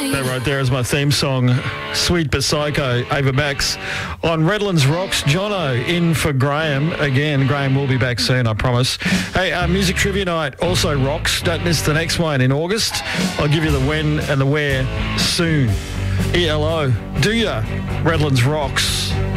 That right there is my theme song, Sweet But Psycho, Ava Max. On Redlands Rocks, Jono in for Graham. Again, Graham will be back soon, I promise. Hey, Music Trivia Night also rocks. Don't miss the next one in August. I'll give you the when and the where soon. ELO, do ya? Redlands Rocks.